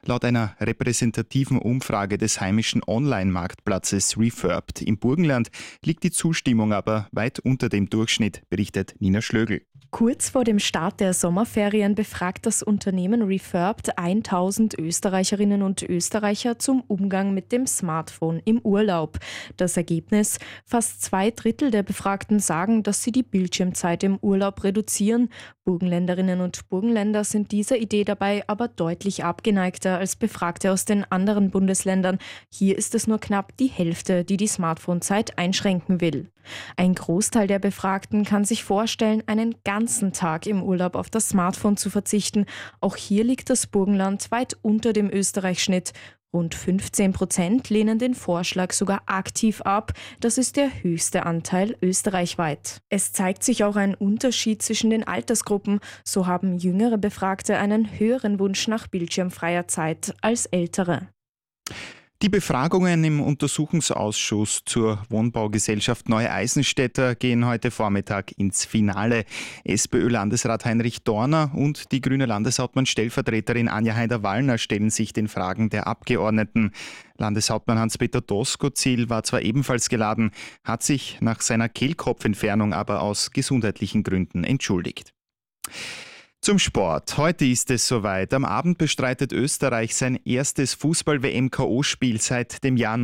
Laut einer repräsentativen Umfrage des heimischen Online-Marktplatzes Refurbed im Burgenland liegt die Zustimmung aber weit unter dem Durchschnitt, berichtet Nina Schlögl. Kurz vor dem Start der Sommerferien befragt das Unternehmen Refurbed 1000 Österreicherinnen und Österreicher zum Umgang mit dem Smartphone im Urlaub. Das Ergebnis: Fast 2/3 der Befragten sagen, dass sie die Bildschirmzeit im Urlaub reduzieren. Burgenländerinnen und Burgenländer sind dieser Idee dabei aber deutlich abgeneigter als Befragte aus den anderen Bundesländern. Hier ist es nur knapp die Hälfte, die die Smartphonezeit einschränken will. Ein Großteil der Befragten kann sich vorstellen, einen ganzen Tag im Urlaub auf das Smartphone zu verzichten. Auch hier liegt das Burgenland weit unter dem Österreich-Schnitt. Rund 15% lehnen den Vorschlag sogar aktiv ab. Das ist der höchste Anteil österreichweit. Es zeigt sich auch ein Unterschied zwischen den Altersgruppen. So haben jüngere Befragte einen höheren Wunsch nach bildschirmfreier Zeit als ältere. Die Befragungen im Untersuchungsausschuss zur Wohnbaugesellschaft Neue Eisenstädter gehen heute Vormittag ins Finale. SPÖ-Landesrat Heinrich Dorner und die grüne Landeshauptmann-Stellvertreterin Anja Haider-Wallner stellen sich den Fragen der Abgeordneten. Landeshauptmann Hans-Peter Doskozil war zwar ebenfalls geladen, hat sich nach seiner Kehlkopfentfernung aber aus gesundheitlichen Gründen entschuldigt. Zum Sport. Heute ist es soweit. Am Abend bestreitet Österreich sein erstes Fußball-WM-K.O.-Spiel seit dem Jahr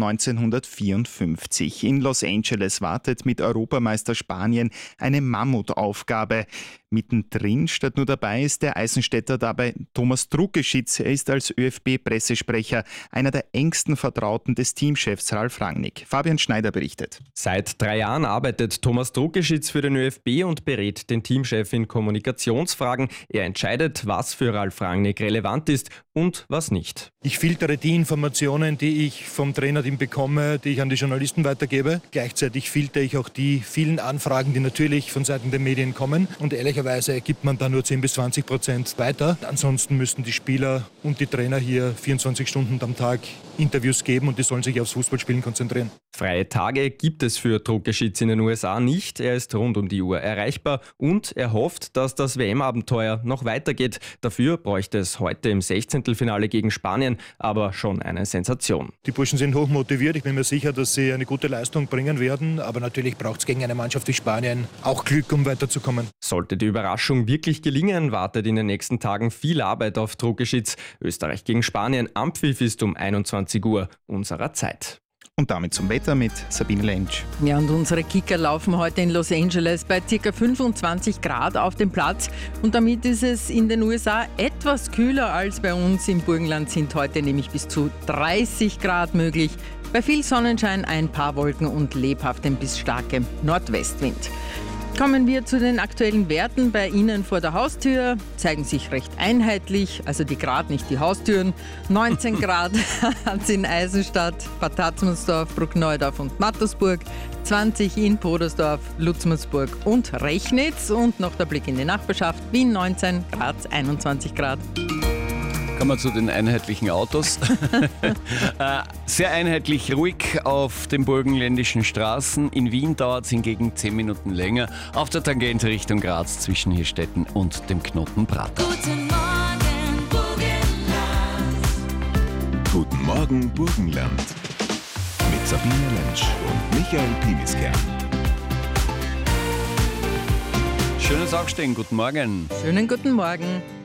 1954. In Los Angeles wartet mit Europameister Spanien eine Mammutaufgabe. Mittendrin statt nur dabei ist der Eisenstädter dabei Thomas Druckeschitz. Er ist als ÖFB-Pressesprecher einer der engsten Vertrauten des Teamchefs Ralf Rangnick. Fabian Schneider berichtet. Seit 3 Jahren arbeitet Thomas Druckeschitz für den ÖFB und berät den Teamchef in Kommunikationsfragen. Er entscheidet, was für Ralf Rangnick relevant ist und was nicht. Ich filtere die Informationen, die ich vom Trainerteam bekomme, die ich an die Journalisten weitergebe. Gleichzeitig filtere ich auch die vielen Anfragen, die natürlich von Seiten der Medien kommen. Und ehrlicherweise gibt man da nur 10-20% weiter. Ansonsten müssten die Spieler und die Trainer hier 24 Stunden am Tag Interviews geben und die sollen sich aufs Fußballspielen konzentrieren. Freie Tage gibt es für Druckeschitz in den USA nicht. Er ist rund um die Uhr erreichbar und er hofft, dass das WM-Abenteuer noch weitergeht. Dafür bräuchte es heute im 16. Finale gegen Spanien aber schon eine Sensation. Die Burschen sind hoch motiviert. Ich bin mir sicher, dass sie eine gute Leistung bringen werden. Aber natürlich braucht es gegen eine Mannschaft wie Spanien auch Glück, um weiterzukommen. Sollte die Überraschung wirklich gelingen, wartet in den nächsten Tagen viel Arbeit auf Druckeschitz. Österreich gegen Spanien. Anpfiff ist um 21 Uhr unserer Zeit. Und damit zum Wetter mit Sabine Lentsch. Ja, und unsere Kicker laufen heute in Los Angeles bei ca. 25 Grad auf dem Platz. Und damit ist es in den USA etwas kühler als bei uns. Im Burgenland sind heute nämlich bis zu 30 Grad möglich. Bei viel Sonnenschein, ein paar Wolken und lebhaftem bis starkem Nordwestwind. Kommen wir zu den aktuellen Werten bei Ihnen vor der Haustür. Zeigen sich recht einheitlich, also die Grad, nicht die Haustüren. 19 Grad hat es in Eisenstadt, Bad Tatzmannsdorf, Bruckneudorf und Mattersburg. 20 in Podersdorf, Lutzmannsburg und Rechnitz. Und noch der Blick in die Nachbarschaft. Wien 19, Graz 21 Grad. Kommen wir zu den einheitlichen Autos. Sehr einheitlich ruhig auf den burgenländischen Straßen. In Wien dauert es hingegen 10 Minuten länger. Auf der Tangente Richtung Graz zwischen Hirstetten und dem Knoten Prater. Guten Morgen, Burgenland. Guten Morgen, Burgenland. Mit Sabine Lentsch und Michael Piebiskern. Schönes Aufstehen, guten Morgen. Schönen guten Morgen.